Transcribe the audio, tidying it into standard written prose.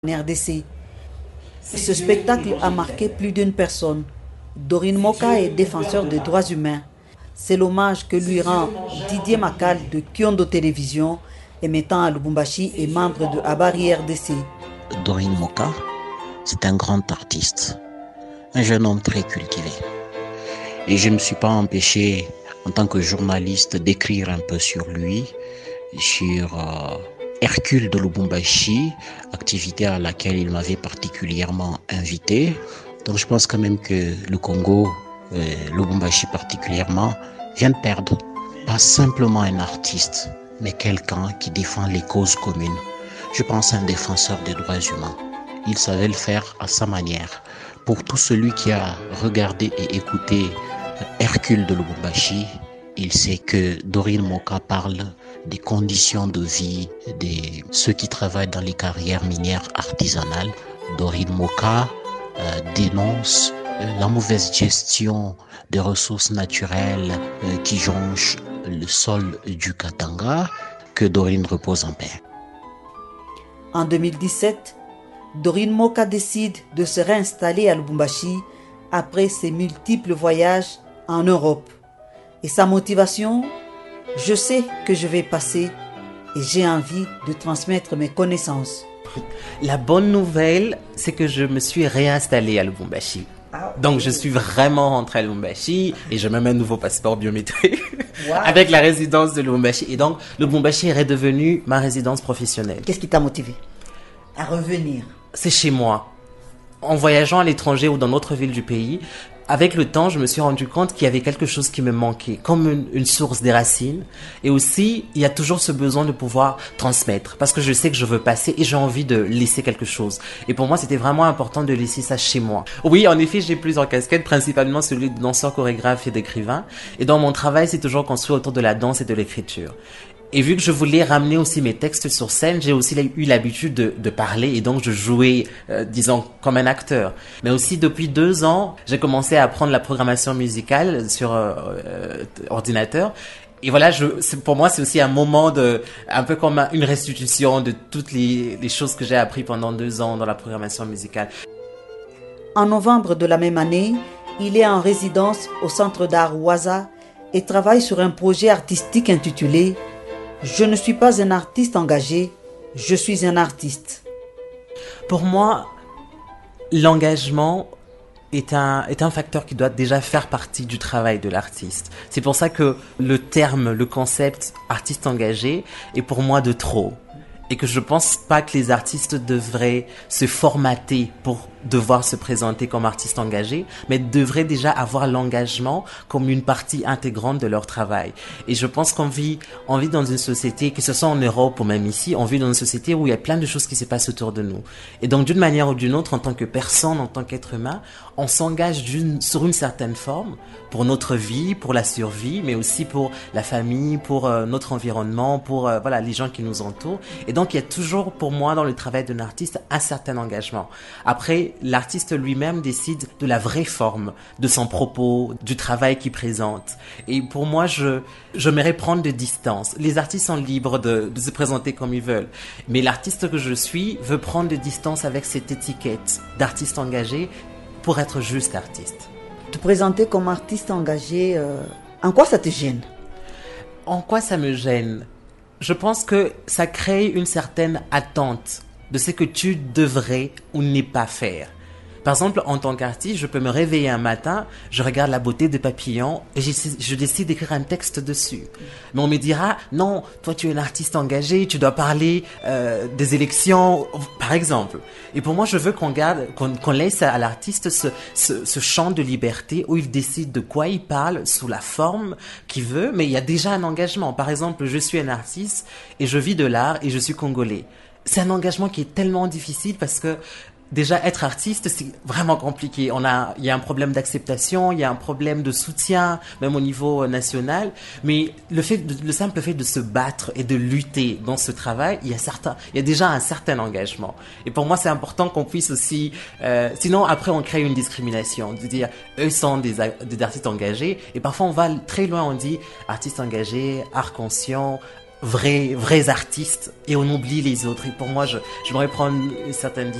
en RDC. Ce spectacle a marqué plus d'une personne. Dorine Moka est défenseur des droits humains. C'est l'hommage que lui rend Didier Makal de Kyondo Télévision, émettant à Lubumbashi et membre de Habari RDC. Dorine Moka, c'est un grand artiste, un jeune homme très cultivé. Et je ne me suis pas empêché, en tant que journaliste, d'écrire un peu sur lui, sur Hercule de Lubumbashi, activité à laquelle il m'avait particulièrement invité. Donc je pense quand même que le Congo, Lubumbashi particulièrement, vient de perdre pas simplement un artiste, mais quelqu'un qui défend les causes communes. Je pense à un défenseur des droits humains. Il savait le faire à sa manière. Pour tout celui qui a regardé et écouté Hercule de Lubumbashi, il sait que Dorine Moka parle des conditions de vie de ceux qui travaillent dans les carrières minières artisanales. Dorine Moka dénonce la mauvaise gestion des ressources naturelles qui jonchent le sol du Katanga. Que Dorine repose en paix. En 2017, Dorine Moka décide de se réinstaller à Lubumbashi après ses multiples voyages en Europe. Et sa motivation, je sais que je vais passer et j'ai envie de transmettre mes connaissances. La bonne nouvelle, c'est que je me suis réinstallé à Lubumbashi. Donc je suis vraiment rentré à Lubumbashi et j'ai même un nouveau passeport biométrique avec la résidence de Lubumbashi. Et donc Lubumbashi est redevenu ma résidence professionnelle. Qu'est-ce qui t'a motivé à revenir? C'est chez moi. En voyageant à l'étranger ou dans d'autres villes du pays, avec le temps, je me suis rendu compte qu'il y avait quelque chose qui me manquait, comme une source des racines. Et aussi, il y a toujours ce besoin de pouvoir transmettre, parce que je sais que je veux passer et j'ai envie de laisser quelque chose. Et pour moi, c'était vraiment important de laisser ça chez moi. Oui, en effet, j'ai plusieurs casquettes, principalement celui de danseur, chorégraphe et d'écrivain. Et dans mon travail, c'est toujours construit autour de la danse et de l'écriture. Et vu que je voulais ramener aussi mes textes sur scène, j'ai aussi eu l'habitude de parler et donc je jouais, disons, comme un acteur. Mais aussi depuis 2 ans, j'ai commencé à apprendre la programmation musicale sur ordinateur. Et voilà, pour moi, c'est aussi un moment un peu comme une restitution de toutes les choses que j'ai appris pendant 2 ans dans la programmation musicale. En novembre de la même année, il est en résidence au Centre d'art Waza et travaille sur un projet artistique intitulé « Je ne suis pas un artiste engagé, je suis un artiste ». Pour moi, l'engagement est un facteur qui doit déjà faire partie du travail de l'artiste. C'est pour ça que le concept artiste engagé est pour moi de trop. Et que je pense pas que les artistes devraient se formater pour devoir se présenter comme artistes engagés, mais devraient déjà avoir l'engagement comme une partie intégrante de leur travail. Et je pense qu'on vit dans une société, que ce soit en Europe ou même ici, on vit dans une société où il y a plein de choses qui se passent autour de nous. Et donc d'une manière ou d'une autre, en tant que personne, en tant qu'être humain, on s'engage sur une certaine forme pour notre vie, pour la survie, mais aussi pour la famille, pour notre environnement, pour les gens qui nous entourent. Et donc il y a toujours pour moi dans le travail d'un artiste un certain engagement. Après, l'artiste lui-même décide de la vraie forme de son propos, du travail qu'il présente. Et pour moi, j'aimerais prendre de distance. Les artistes sont libres de se présenter comme ils veulent. Mais l'artiste que je suis veut prendre de distance avec cette étiquette d'artiste engagé pour être juste artiste. Te présenter comme artiste engagé, en quoi ça te gêne? En quoi ça me gêne? Je pense que ça crée une certaine attente de ce que tu devrais ou n'es pas faire. Par exemple, en tant qu'artiste, je peux me réveiller un matin, je regarde la beauté des papillons et je décide d'écrire un texte dessus. Mais on me dira, non, toi tu es un artiste engagé, tu dois parler des élections, par exemple. Et pour moi, je veux qu'on laisse à l'artiste ce champ de liberté où il décide de quoi il parle sous la forme qu'il veut, mais il y a déjà un engagement. Par exemple, je suis un artiste et je vis de l'art et je suis congolais. C'est un engagement qui est tellement difficile parce que déjà, être artiste, c'est vraiment compliqué. Il y a un problème d'acceptation, il y a un problème de soutien, même au niveau national. Mais le simple fait de se battre et de lutter dans ce travail, il y a déjà un certain engagement. Et pour moi, c'est important qu'on puisse aussi, sinon après on crée une discrimination, de dire eux sont des artistes engagés. Et parfois on va très loin, on dit artistes engagés, art conscient. vrais artistes et on oublie les autres. Et pour moi, je voudrais prendre une certaine